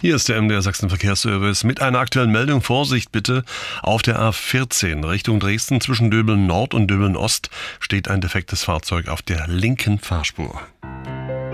Hier ist der MDR Sachsen Verkehrsservice mit einer aktuellen Meldung. Vorsicht bitte, auf der A14 Richtung Dresden zwischen Döbeln Nord und Döbeln Ost steht ein defektes Fahrzeug auf der linken Fahrspur.